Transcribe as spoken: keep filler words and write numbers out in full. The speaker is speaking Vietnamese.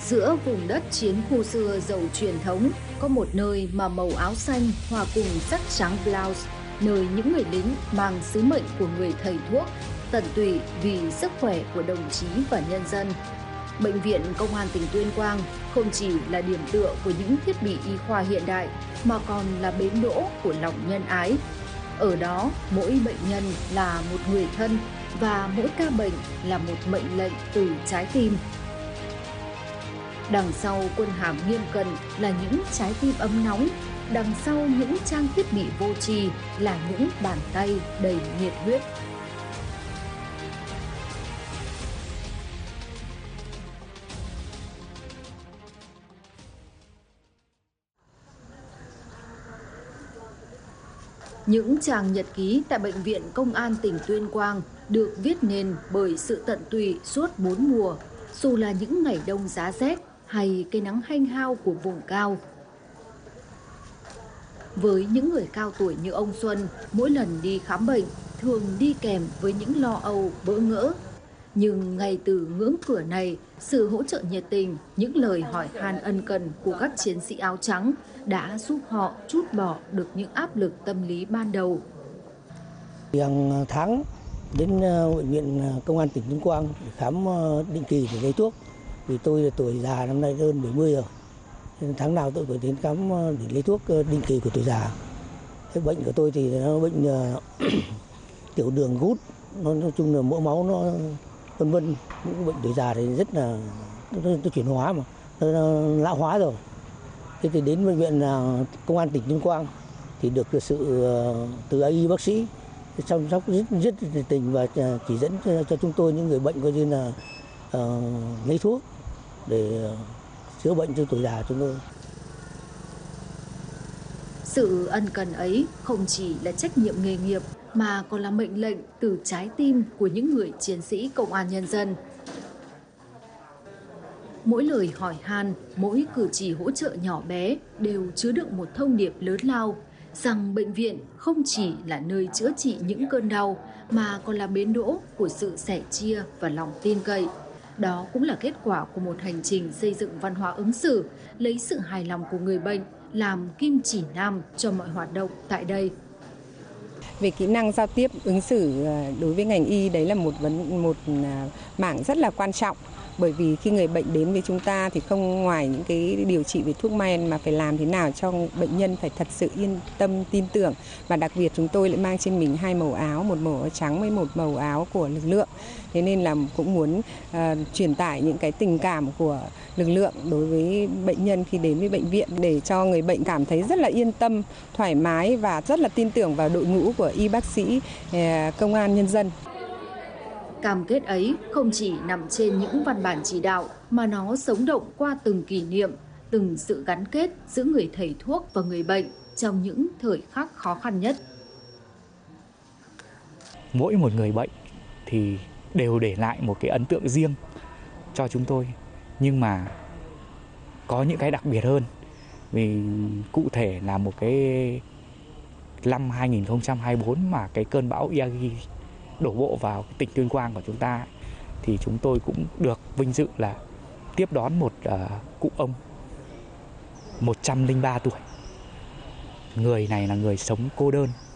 Giữa vùng đất chiến khu xưa giàu truyền thống, có một nơi mà màu áo xanh hòa cùng sắc trắng blouse, nơi những người lính mang sứ mệnh của người thầy thuốc, tận tụy vì sức khỏe của đồng chí và nhân dân. Bệnh viện Công an tỉnh Tuyên Quang không chỉ là điểm tựa của những thiết bị y khoa hiện đại, mà còn là bến đỗ của lòng nhân ái. Ở đó, mỗi bệnh nhân là một người thân và mỗi ca bệnh là một mệnh lệnh từ trái tim. Đằng sau quân hàm nghiêm cẩn là những trái tim ấm nóng, đằng sau những trang thiết bị vô tri là những bàn tay đầy nhiệt huyết. Những trang nhật ký tại Bệnh viện Công an tỉnh Tuyên Quang được viết nên bởi sự tận tụy suốt bốn mùa, dù là những ngày đông giá rét hay cây nắng hanh hao của vùng cao. Với những người cao tuổi như ông Xuân, mỗi lần đi khám bệnh thường đi kèm với những lo âu bỡ ngỡ. Nhưng ngay từ ngưỡng cửa này, sự hỗ trợ nhiệt tình, những lời hỏi han ân cần của các chiến sĩ áo trắng đã giúp họ trút bỏ được những áp lực tâm lý ban đầu. Hàng tháng đến Bệnh viện Công an tỉnh Tuyên Quang để khám định kỳ để lấy thuốc. Vì tôi tuổi già năm nay hơn bảy mươi rồi. Nên tháng nào tôi phải đến khám để lấy thuốc định kỳ của tuổi già. Cái bệnh của tôi thì nó bệnh tiểu đường gút, nó nói chung là mỡ máu nó vân vân. Những bệnh tuổi già thì rất là nó, nó chuyển hóa mà, nó, nó lão hóa rồi. Thế thì đến Bệnh viện Công an tỉnh Tuyên Quang thì được sự từ y bác sĩ chăm sóc rất rất nhiệt tình và chỉ dẫn cho, cho chúng tôi những người bệnh coi như là uh, lấy thuốc để chữa bệnh cho tuổi già chúng tôi. Sự ân cần ấy không chỉ là trách nhiệm nghề nghiệp mà còn là mệnh lệnh từ trái tim của những người chiến sĩ công an nhân dân. Mỗi lời hỏi han, mỗi cử chỉ hỗ trợ nhỏ bé đều chứa đựng một thông điệp lớn lao rằng bệnh viện không chỉ là nơi chữa trị những cơn đau mà còn là bến đỗ của sự sẻ chia và lòng tin cậy. Đó cũng là kết quả của một hành trình xây dựng văn hóa ứng xử, lấy sự hài lòng của người bệnh làm kim chỉ nam cho mọi hoạt động tại đây. Về kỹ năng giao tiếp ứng xử đối với ngành y, đấy là một vấn một mảng rất là quan trọng. Bởi vì khi người bệnh đến với chúng ta thì không ngoài những cái điều trị về thuốc men mà phải làm thế nào cho bệnh nhân phải thật sự yên tâm, tin tưởng. Và đặc biệt chúng tôi lại mang trên mình hai màu áo, một màu áo trắng với một màu áo của lực lượng. Thế nên là cũng muốn uh, truyền tải những cái tình cảm của lực lượng đối với bệnh nhân khi đến với bệnh viện để cho người bệnh cảm thấy rất là yên tâm, thoải mái và rất là tin tưởng vào đội ngũ của y bác sĩ, uh, công an nhân dân. Cam kết ấy không chỉ nằm trên những văn bản chỉ đạo mà nó sống động qua từng kỷ niệm, từng sự gắn kết giữa người thầy thuốc và người bệnh trong những thời khắc khó khăn nhất. Mỗi một người bệnh thì đều để lại một cái ấn tượng riêng cho chúng tôi, nhưng mà có những cái đặc biệt hơn. Vì cụ thể là một cái năm hai nghìn không trăm hai mươi tư mà cái cơn bão Yagi đổ bộ vào tỉnh Tuyên Quang của chúng ta thì chúng tôi cũng được vinh dự là tiếp đón một uh, cụ ông một trăm lẻ ba tuổi. Người này là người sống cô đơn,